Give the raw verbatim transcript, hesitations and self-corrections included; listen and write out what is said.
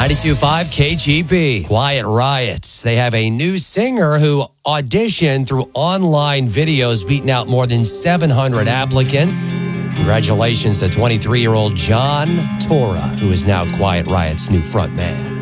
ninety-two point five K G B. Quiet Riots. They have a new singer who auditioned through online videos, beating out more than seven hundred applicants. Congratulations to twenty-three-year-old John Tora, who is now Quiet Riot's new front man.